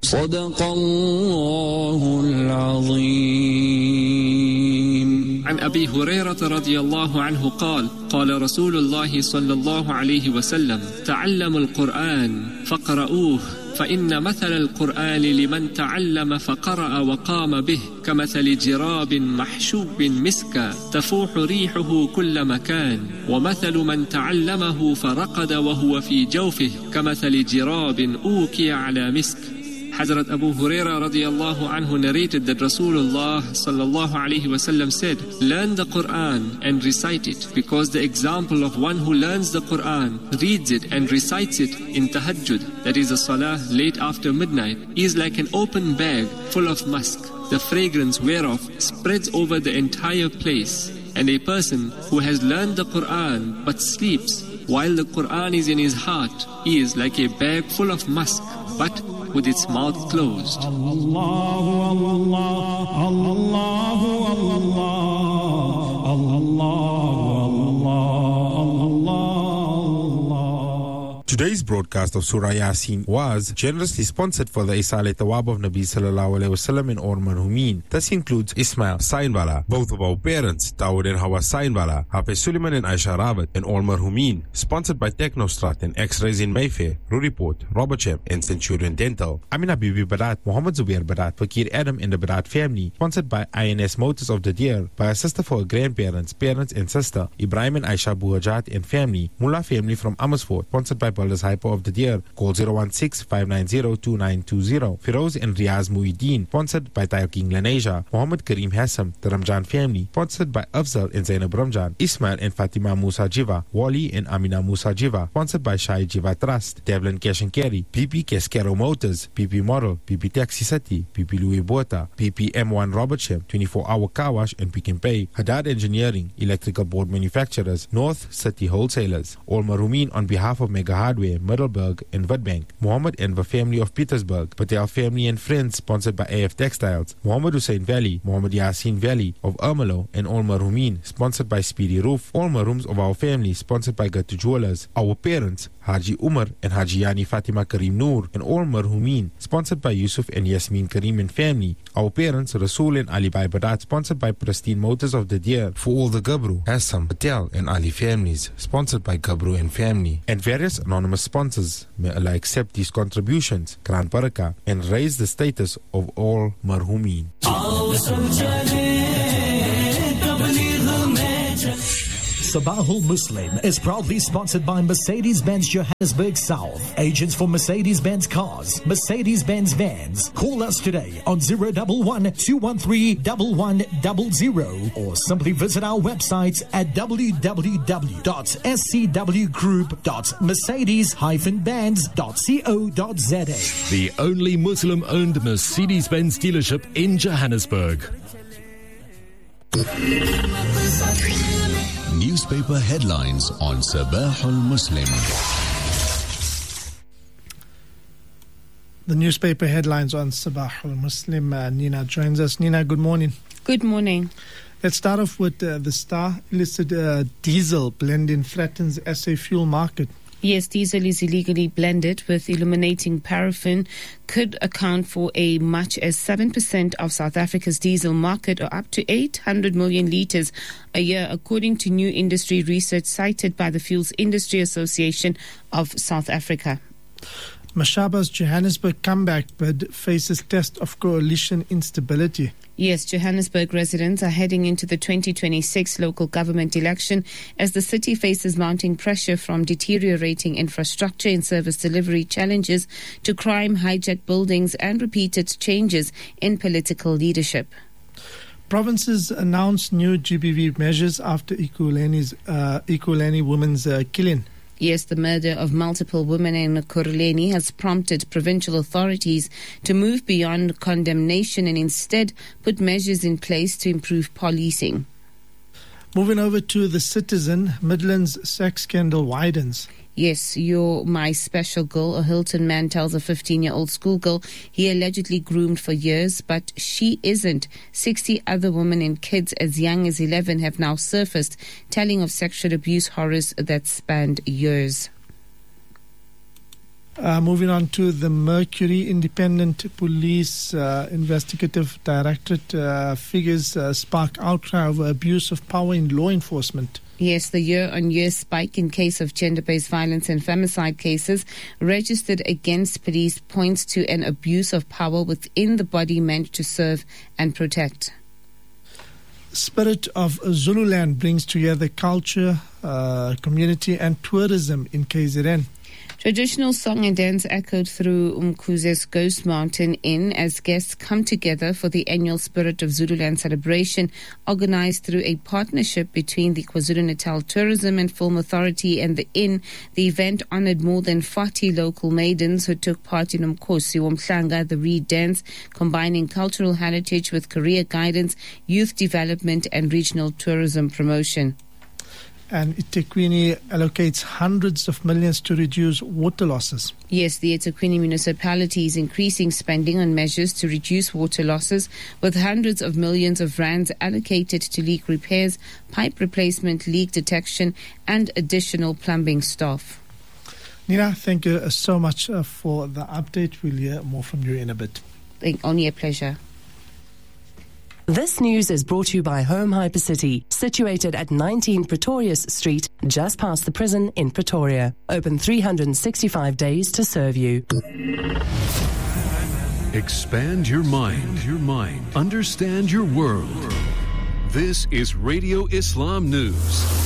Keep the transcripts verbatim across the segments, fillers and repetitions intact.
صدق الله العظيم. عن أبي هريرة رضي الله عنه قال قال رسول الله صلى الله عليه وسلم تعلموا القرآن فقرؤوه فإن مثل القرآن لمن تعلم فقرأ وقام به كمثل جراب محشوب مسكا تفوح ريحه كل مكان ومثل من تعلمه فرقد وهو في جوفه كمثل جراب أوكي على مسك. Hazrat Abu Huraira radiallahu anhu narrated that Rasulullah sallallahu alayhi wasallam said, learn the Quran and recite it, because the example of one who learns the Quran, reads it and recites it in tahajjud, that is a salah late after midnight, is like an open bag full of musk, the fragrance whereof spreads over the entire place. And a person who has learned the Quran but sleeps while the Quran is in his heart is like a bag full of musk, but with its mouth closed. Today's broadcast of Surah Yasin was generously sponsored for the Isale Tawab of Nabi Sallallahu Alaihi Wasallam in Or Marhumin. This includes Ismail Sainwala, both of our parents, Dawood and Hawa Sainwala, Hafiz Suleiman and Aisha Rawat, and Or Marhumin. Sponsored by Technostrat and X-Rays in Mayfair, Ruriport, Robertsham, and Centurion Dental. Amina Bibi Barat, Muhammad Zubair Barat, Fakir Adam and the Barat family. Sponsored by I N S Motors of the Deer, by a sister for her grandparents, parents and sister, Ibrahim and Aisha Buhajat and family. Mullah family from Amersfoort. Sponsored by Baldur's Hyper of the Deer. Call zero one six, five nine zero, two nine two zero. Firoz and Riaz Muhyiddin. Sponsored by Tayo King Laneja. Muhammad Kareem Hassam, the Ramjan family. Sponsored by Afzal and Zainab Ramjan. Ismail and Fatima Musa Jiva. Wali and Amina Musa Jiva. Sponsored by Shai Jiva Trust. Devlin Cash and Carry. P P Cascaro Motors. P P Model. P P Taxi City. P P Louis Bota. P P M one Robertsham. twenty-four hour car wash and Pick and Pay. Haddad Engineering. Electrical board manufacturers. North City Wholesalers. All Marumin on behalf of Mega Hardware, Middleburg and Witbank. Muhammad and the family of Petersburg. Patel family and friends, sponsored by A F Textiles. Muhammad Hussein Valley. Muhammad Yasin Valley of Ermelo and All Marumin, sponsored by Speedy Roof. All Marums of our family, sponsored by Gatu Jewelers. Our parents, Haji Umar and Haji Yani Fatima Karim Noor and All Marhumin, sponsored by Yusuf and Yasmin Karim and family. Our parents, Rasul and Ali Bai Badat, sponsored by Pristine Motors of the Deer. For all the Gabru, Assam, Patel and Ali families, sponsored by Gabru and family. And various anonymous sponsors. May Allah accept these contributions, Quran Barakah, and raise the status of all Marhumin. Sabahul Muslim is proudly sponsored by Mercedes-Benz Johannesburg South. Agents for Mercedes-Benz cars, Mercedes-Benz vans. Call us today on zero one one, two one three, one one zero zero or simply visit our websites at w w w dot s c w group dot mercedes dash benz dot co dot z a. The only Muslim-owned Mercedes-Benz dealership in Johannesburg. Newspaper headlines on Sabahul Muslim. The newspaper headlines on Sabahul Muslim. Uh, Nina joins us. Nina, good morning. Good morning. Let's start off with uh, the Star. Illicit uh, diesel blending threatens S A fuel market. Yes, diesel is illegally blended with illuminating paraffin, could account for a much as seven percent of South Africa's diesel market, or up to eight hundred million litres a year, according to new industry research cited by the Fuels Industry Association of South Africa. Mashaba's Johannesburg comeback bid faces test of coalition instability. Yes, Johannesburg residents are heading into the twenty twenty-six local government election as the city faces mounting pressure from deteriorating infrastructure and service delivery challenges to crime, hijacked buildings and repeated changes in political leadership. Provinces announced new G B V measures after Ekurhuleni's uh, Ekurhuleni woman's uh, killing. Yes, the murder of multiple women in Ekurhuleni has prompted provincial authorities to move beyond condemnation and instead put measures in place to improve policing. Moving over to The Citizen, Midlands sex scandal widens. Yes, you're my special girl. A Hilton man tells a fifteen-year-old schoolgirl he allegedly groomed for years, but she isn't. sixty other women and kids as young as eleven have now surfaced, telling of sexual abuse horrors that spanned years. Uh, moving on to the Mercury, Independent Police uh, Investigative Directorate uh, figures uh, spark outcry over abuse of power in law enforcement. Yes, the year-on-year spike in case of gender-based violence and femicide cases registered against police points to an abuse of power within the body meant to serve and protect. Spirit of Zululand brings together culture, uh, community and tourism in K Z N. Traditional song and dance echoed through Umkhuze's Ghost Mountain Inn as guests come together for the annual Spirit of Zululand celebration, organized through a partnership between the KwaZulu-Natal Tourism and Film Authority and the inn. The event honored more than forty local maidens who took part in Umkhosi Womhlanga, the Reed Dance, combining cultural heritage with career guidance, youth development and regional tourism promotion. And eThekwini allocates hundreds of millions to reduce water losses. Yes, the eThekwini municipality is increasing spending on measures to reduce water losses, with hundreds of millions of rands allocated to leak repairs, pipe replacement, leak detection, and additional plumbing staff. Nina, thank you so much uh, for the update. We'll hear more from you in a bit. Only a pleasure. This news is brought to you by Home Hypercity, situated at nineteen Pretorius Street, just past the prison in Pretoria. Open three hundred sixty-five days to serve you. Expand your mind, your mind. Understand your world. This is Radio Islam News.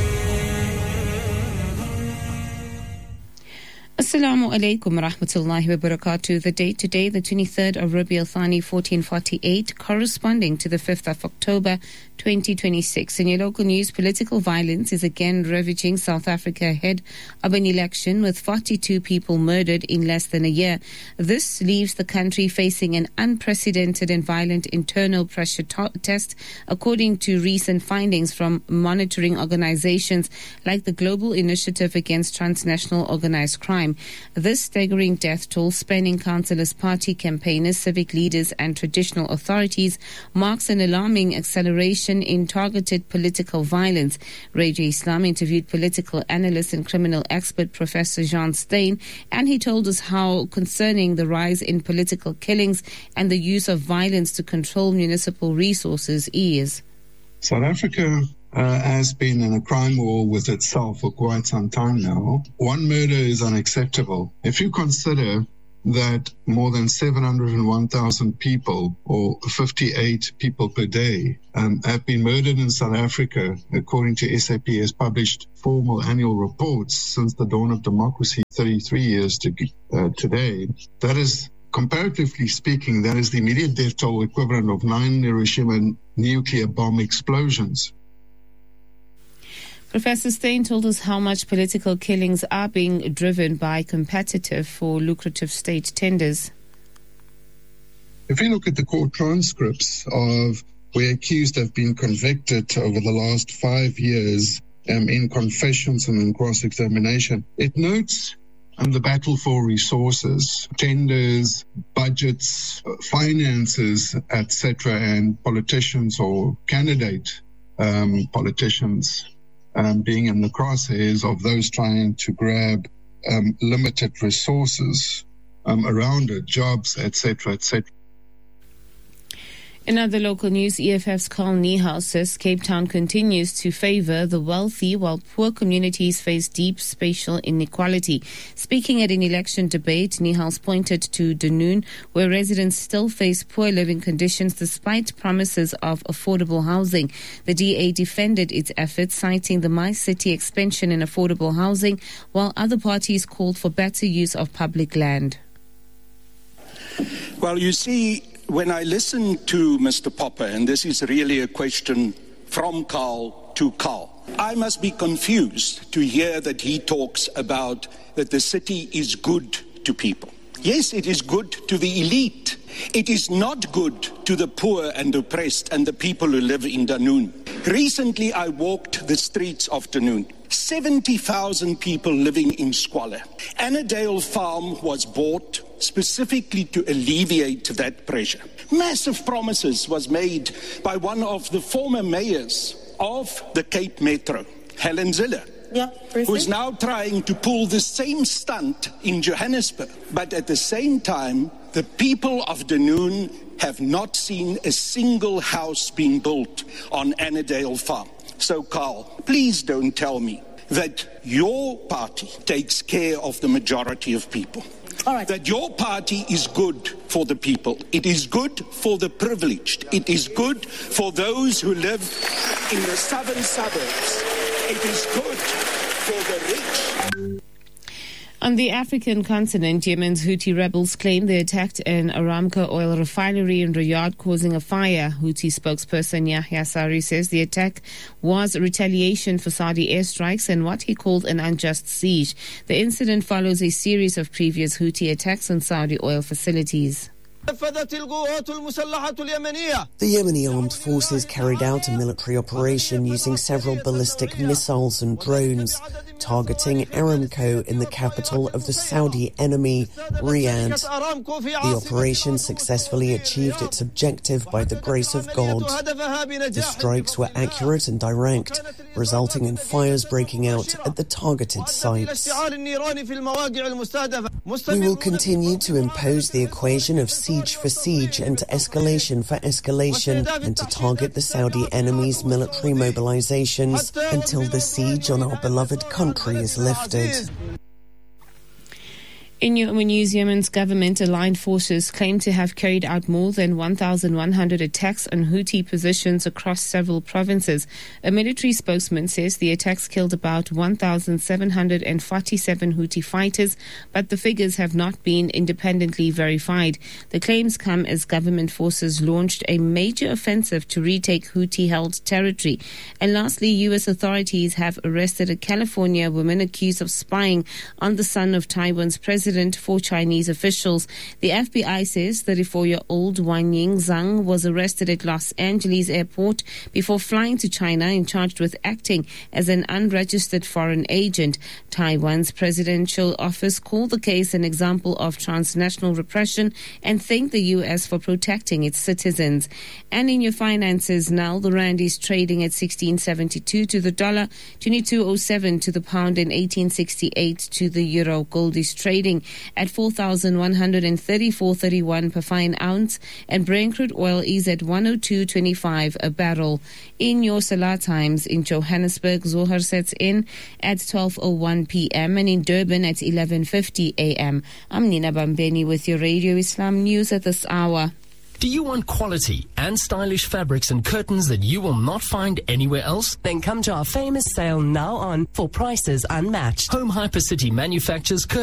Assalamu alaikum rahmatullahi wa barakatuh. The date today, the twenty-third of Rabi al-Thani fourteen forty-eight, corresponding to the fifth of October twenty twenty-six. In your local news, political violence is again ravaging South Africa ahead of an election, with forty-two people murdered in less than a year. This leaves the country facing an unprecedented and violent internal pressure to- test, according to recent findings from monitoring organizations like the Global Initiative Against Transnational Organized Crime. This staggering death toll, spanning councillors, party campaigners, civic leaders and traditional authorities, marks an alarming acceleration in targeted political violence. Radio Islam interviewed political analyst and criminal expert Professor Jean Steyn, and he told us how concerning the rise in political killings and the use of violence to control municipal resources is. South Africa Uh, has been in a crime war with itself for quite some time now. One murder is unacceptable. If you consider that more than seven hundred one thousand people, or fifty-eight people per day, um, have been murdered in South Africa, according to S A P has published formal annual reports since the dawn of democracy thirty-three years to uh, today, that is, comparatively speaking, that is the immediate death toll equivalent of nine Hiroshima nuclear bomb explosions. Professor Steyn told us how much political killings are being driven by competitive or lucrative state tenders. If you look at the court transcripts of where accused have been convicted over the last five years um, in confessions and in cross-examination, it notes um, the battle for resources, tenders, budgets, finances, et cetera, and politicians or candidate um, politicians Um, being in the crosshairs of those trying to grab um, limited resources um, around it, jobs, et cetera, et cetera. In other local news, E F F's Carl Niehaus says Cape Town continues to favour the wealthy while poor communities face deep spatial inequality. Speaking at an election debate, Niehaus pointed to Dunoon, where residents still face poor living conditions despite promises of affordable housing. The D A defended its efforts, citing the My City expansion in affordable housing, while other parties called for better use of public land. Well, you see, when I listen to Mister Popper, and this is really a question from Carl to Carl, I must be confused to hear that he talks about that the city is good to people. Yes, it is good to the elite. It is not good to the poor and oppressed and the people who live in Dunoon. Recently, I walked the streets of Dunoon. seventy thousand people living in squalor. Annandale Farm was bought specifically to alleviate that pressure. Massive promises was made by one of the former mayors of the Cape Metro, Helen Zille. Yeah, who's now trying to pull the same stunt in Johannesburg. But at the same time, the people of Dunoon have not seen a single house being built on Annandale Farm. So, Carl, please don't tell me that your party takes care of the majority of people. All right. That your party is good for the people. It is good for the privileged. It is good for those who live in the southern suburbs. It is good for the rich. On the African continent, Yemen's Houthi rebels claim they attacked an Aramco oil refinery in Riyadh, causing a fire. Houthi spokesperson Yahya Sari says the attack was retaliation for Saudi airstrikes and what he called an unjust siege. The incident follows a series of previous Houthi attacks on Saudi oil facilities. The Yemeni armed forces carried out a military operation using several ballistic missiles and drones, targeting Aramco in the capital of the Saudi enemy, Riyadh. The operation successfully achieved its objective by the grace of God. The strikes were accurate and direct, resulting in fires breaking out at the targeted sites. We will continue to impose the equation of siege for siege and escalation for escalation, and to target the Saudi enemy's military mobilizations until the siege on our beloved country is lifted. In Yemen news, Yemen's government-aligned forces claim to have carried out more than one thousand one hundred attacks on Houthi positions across several provinces. A military spokesman says the attacks killed about one thousand seven hundred forty-seven Houthi fighters, but the figures have not been independently verified. The claims come as government forces launched a major offensive to retake Houthi-held territory. And lastly, U S authorities have arrested a California woman accused of spying on the son of Taiwan's president for Chinese officials. The F B I says thirty-four-year-old Wanying Zhang was arrested at Los Angeles airport before flying to China and charged with acting as an unregistered foreign agent. Taiwan's presidential office called the case an example of transnational repression and thanked the U S for protecting its citizens. And in your finances now, the rand is trading at sixteen seventy-two to the dollar, twenty-two oh seven to the pound and eighteen sixty-eight to the euro. Gold is trading at four thousand one hundred thirty-four dollars and thirty-one cents per fine ounce, and Brent crude oil is at one oh two twenty-five a barrel. In your Salah times, in Johannesburg, Zohar sets in at twelve oh one p.m. and in Durban at eleven fifty a.m. I'm Nina Bambeni with your Radio Islam News at this hour. Do you want quality and stylish fabrics and curtains that you will not find anywhere else? Then come to our famous sale now on for prices unmatched. Home Hypercity manufactures curtains